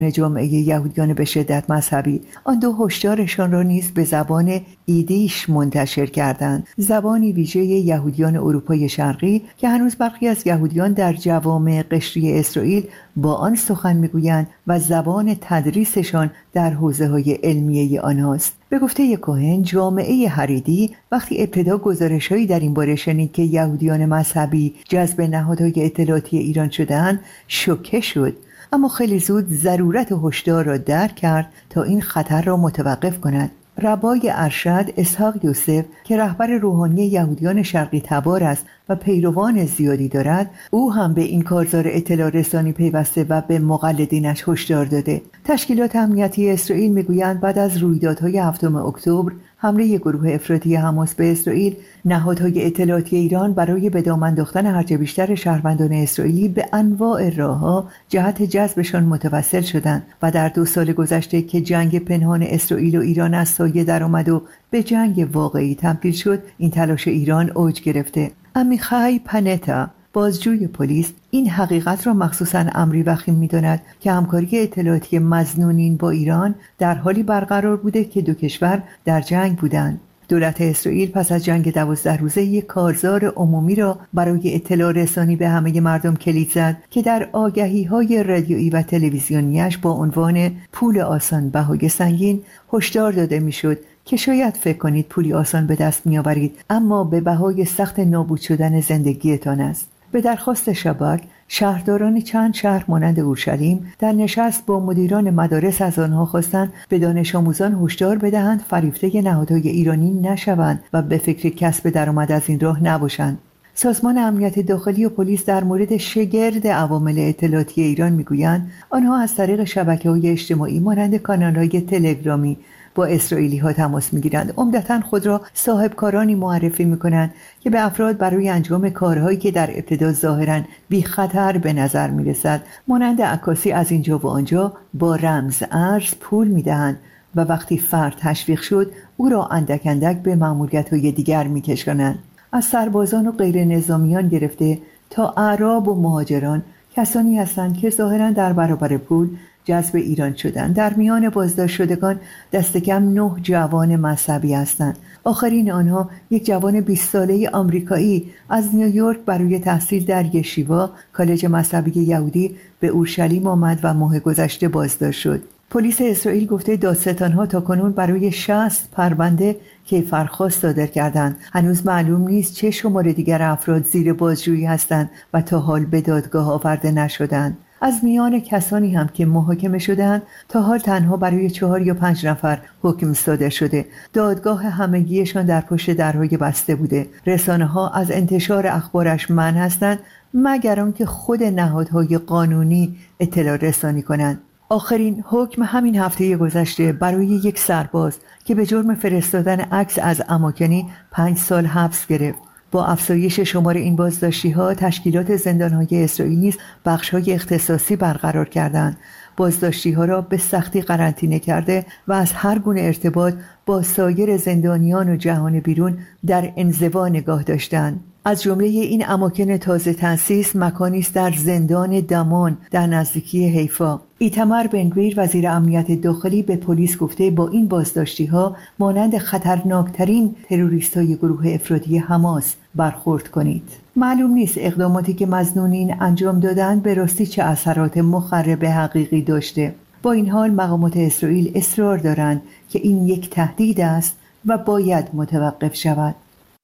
جامعه یهودیان به شدت مذهبی، آن دو هشدارشان را نیز به زبان ایدیش منتشر کردند، زبانی ویژه یهودیان اروپای شرقی که هنوز برخی از یهودیان در جوامع قشری اسرائیل با آن سخن میگویند و زبان تدریسشان در حوزه‌های علمیه آنهاست. به گفته کوهن، جامعه حریدی وقتی ابتدا گزارش‌هایی در این باره شنید که یهودیان مذهبی جذب نهادهای اطلاعاتی ایران شده‌اند، شوکه شد، اما خیلی زود ضرورت هشدار را درک کرد تا این خطر را متوقف کند. ربای ارشد اسحاق یوسف که رهبر روحانی یهودیان شرقی تبار است و پیروان زیادی دارد، او هم به این کارزار اطلاع رسانی پیوسته و به مقلدینش هشدار داده. تشکیلات امنیتی اسرائیل میگویند بعد از رویدادهای 7 اکتبر حمله گروه افراطی حماس به اسرائیل، نهادهای اطلاعاتی ایران برای به دام انداختن هرچه بیشتر شهروندان اسرائیلی به انواع راه‌ها جهت جذبشان متوسل شدند و در 2 سال گذشته که جنگ پنهان اسرائیل و ایران از سایه درآمد و به جنگ واقعی تبدیل شد، این تلاش ایران اوج گرفته. عمیخای پنتا، بازجوی پلیس، این حقیقت را مخصوصاً امری وخیم می‌داند که همکاری اطلاعاتی مظنونین با ایران در حالی برقرار بوده که دو کشور در جنگ بودند. دولت اسرائیل پس از جنگ 12 روزه یک کارزار عمومی را برای اطلاع رسانی به همه مردم کلید زد که در آگهی‌های رادیویی و تلویزیونیش با عنوان پول آسان بهای سنگین هشدار داده می‌شد که شاید فکر کنید پولی آسان به دست می‌آورید، اما به بهای سخت نابود شدن زندگیتان است. به درخواست شباک، شهرداران چند شهر مانند اورشلیم در نشست با مدیران مدارس از آنها خواستند به دانش آموزان هشدار بدهند فریفته نهادهای ایرانی نشوند و به فکر کسب درآمد از این راه نباشند. سازمان امنیت داخلی و پلیس در مورد شگرد عوامل اطلاعاتی ایران میگویند آنها از طریق شبکه‌های اجتماعی مانند کانال‌های تلگرامی با اسرائیلی ها تماس میگیرند. عمدتاً خود را صاحب کارانی معرفی میکنند که به افراد برای انجام کارهایی که در ابتدا ظاهراً بی خطر به نظر میرسد مانند عکاسی از اینجا و آنجا با رمز ارز پول میدهند و وقتی فرد تشویق شد او را اندک اندک به مأموریت‌های دیگر میکشانند. از سربازان و غیر نظامیان گرفته تا اعراب و مهاجران کسانی هستند که ظاهراً در برابر پول جذب ایران شدند. در میان بازداشت شدگان دست کم 9 جوان مذهبی هستند. آخرین آنها یک جوان 20 ساله آمریکایی از نیویورک برای تحصیل در یشیوا کالج مذهبی یهودی به اورشلیم آمد و ماه گذشته بازداشت شد. پلیس اسرائیل گفته دادستان‌ها تاکنون برای 60 پرونده کیفرخواست صادر کردند. هنوز معلوم نیست چه شمار دیگر افراد زیر بازجویی هستند و تا حال به دادگاه آورده نشدند. از میان کسانی هم که محاکمه شدند تا حال تنها برای 4 یا 5 نفر حکم صادر شده. دادگاه همگیشان در پشت درهای بسته بوده. رسانه‌ها از انتشار اخبارش منع هستند مگر آنکه خود نهادهای قانونی اطلاع رسانی کنند. آخرین حکم همین هفته گذشته برای یک سرباز که به جرم فرستادن عکس از اماکنی 5 سال حبس گرفت. با افزایش شمار این بازداشتی‌ها، تشکیلات زندان‌های اسرائیل نیز بخش‌های اختصاصی برقرار کردند. بازداشتی‌ها را به سختی قرنطینه کرده و از هر گونه ارتباط با سایر زندانیان و جهان بیرون در انزوا نگاه داشتند. از جمله این اماکن تازه تأسیس مکانی است در زندان دمان در نزدیکی حیفا. ایتمر بنگویر وزیر امنیت داخلی به پلیس گفته با این بازداشتی‌ها مانند خطرناکترین تروریست‌های گروه افراطی حماس برخورد کنید. معلوم نیست اقداماتی که مظنونین انجام دادند به راستی چه اثرات مخرب حقیقی داشته. با این حال مقامات اسرائیل اصرار دارند که این یک تهدید است و باید متوقف شود.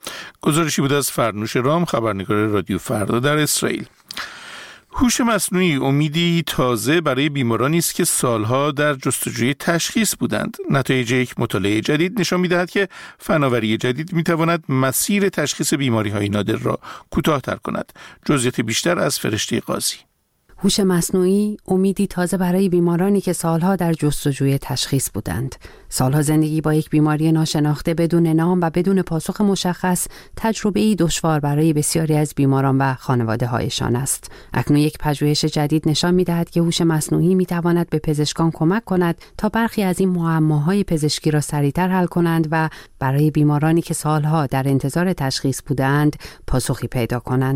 گزارشی بود از فرنوش رام، خبرنگار رادیو فردا در اسرائیل. هوش مصنوعی امیدی تازه برای بیمارانی است که سالها در جستجوی تشخیص بودند. نتایج یک مطالعه جدید نشان می‌دهد که فناوری جدید می‌تواند مسیر تشخیص بیماری‌های نادر را کوتاه‌تر کند. جزئیات بیشتر از فرشته قاضی. هوش مصنوعی امیدی تازه برای بیمارانی که سالها در جستجوی تشخیص بودند. سالها زندگی با یک بیماری ناشناخته بدون نام و بدون پاسخ مشخص تجربه‌ای دشوار برای بسیاری از بیماران و خانواده‌هایشان است. اکنون یک پژوهش جدید نشان می‌دهد که هوش مصنوعی می‌تواند به پزشکان کمک کند تا برخی از این معماهای پزشکی را سریعتر حل کنند و برای بیمارانی که سالها در انتظار تشخیص بودند پاسخی پیدا کنند.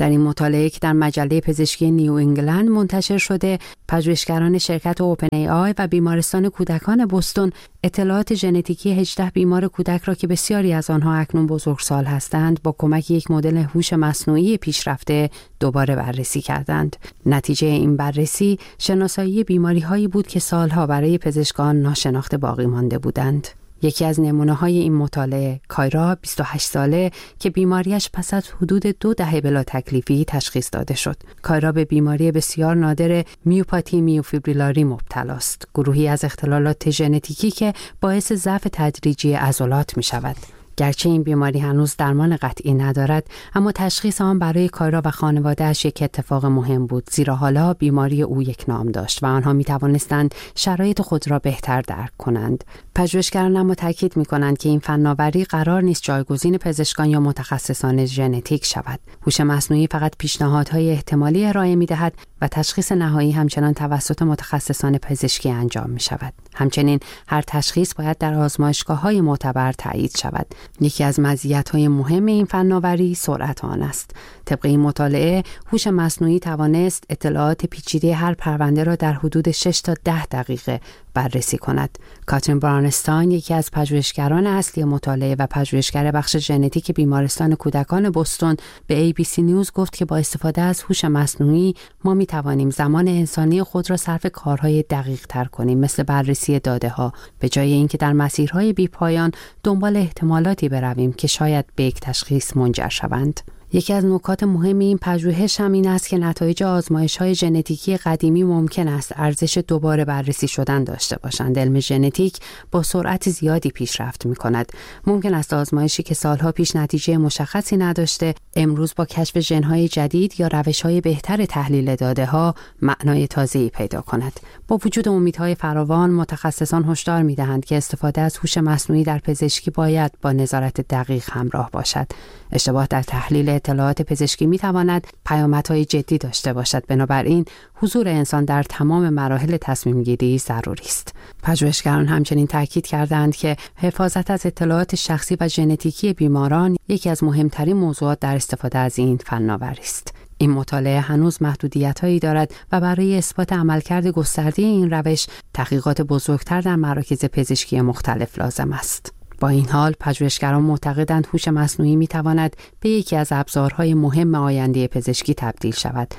در این مطالعه که در مجله پزشکی نیو انگلند منتشر شده، پژوهشگران شرکت اوپن ای آی و بیمارستان کودکان بوستون اطلاعات ژنتیکی 18 بیمار کودک را که بسیاری از آنها اکنون بزرگسال هستند با کمک یک مدل هوش مصنوعی پیشرفته دوباره بررسی کردند. نتیجه این بررسی شناسایی بیماری‌هایی بود که سالها برای پزشکان ناشناخته باقی مانده بودند. یکی از نمونه‌های این مطالعه، کایرا 28 ساله که بیماریش پس از حدود 2 دهه بلا تکلیفی تشخیص داده شد. کایرا به بیماری بسیار نادر میوپاتی میوفیبریلاری مبتلا است، گروهی از اختلالات ژنتیکی که باعث ضعف تدریجی عضلات می‌شود. گرچه این بیماری هنوز درمان قطعی ندارد، اما تشخیص آن برای کایرا و خانواده‌اش یک اتفاق مهم بود، زیرا حالا بیماری او یک نام داشت و آنها می توانستند شرایط خود را بهتر درک کنند. پژوهشگران اما تاکید می کنند که این فناوری قرار نیست جایگزین پزشکان یا متخصصان ژنتیک شود. هوش مصنوعی فقط پیشنهادهای احتمالی ارائه می دهد و تشخیص نهایی همچنان توسط متخصصان پزشکی انجام می شود. همچنین هر تشخیص باید در آزمایشگاه‌های معتبر تایید شود. یکی از مزیت‌های مهم این فناوری سرعت آن است. طبق این مطالعه، هوش مصنوعی توانست اطلاعات پیچیده هر پرونده را در حدود 6 تا 10 دقیقه بررسی کند. کاترین برانستاین، یکی از پژوهشگران اصلی مطالعه و پژوهشگر بخش ژنتیک بیمارستان کودکان بوستون، به ABC نیوز گفت که با استفاده از هوش مصنوعی ما می توانیم زمان انسانی خود را صرف کارهای دقیق تر کنیم، مثل بررسی داده ها، به جای اینکه در مسیرهای بی پایان دنبال احتمالاتی برویم که شاید به یک تشخیص منجر شوند. یکی از نکات مهم این پژوهش هم این است که نتایج آزمایش‌های ژنتیکی قدیمی ممکن است ارزش دوباره بررسی شدن داشته باشند. علم ژنتیک با سرعت زیادی پیشرفت می‌کند. ممکن است آزمایشی که سالها پیش نتیجه مشخصی نداشته، امروز با کشف ژن‌های جدید یا روش‌های بهتر تحلیل داده‌ها معنای تازه‌ای پیدا کند. با وجود امیدهای فراوان، متخصصان هشدار می‌دهند که استفاده از هوش مصنوعی در پزشکی باید با نظارت دقیق همراه باشد. اشتباه در تحلیل اطلاعات پزشکی می‌تواند پیامدهای جدی داشته باشد. بنابراین حضور انسان در تمام مراحل تصمیم‌گیری ضروری است. پژوهشگران همچنین تاکید کردند که حفاظت از اطلاعات شخصی و ژنتیکی بیماران یکی از مهمترین موضوعات در استفاده از این فناوری است. این مطالعه هنوز محدودیت‌هایی دارد و برای اثبات عملکرد گسترده این روش تحقیقات بزرگتر در مراکز پزشکی مختلف لازم است. با این حال، پژوهشگران معتقدند هوش مصنوعی می‌تواند به یکی از ابزارهای مهم آینده پزشکی تبدیل شود.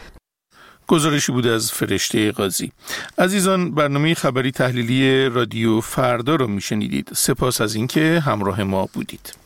گزارشی بود از فرشته قاضی. عزیزان، برنامه خبری تحلیلی رادیو فردا رو میشنیدید. سپاس از اینکه همراه ما بودید.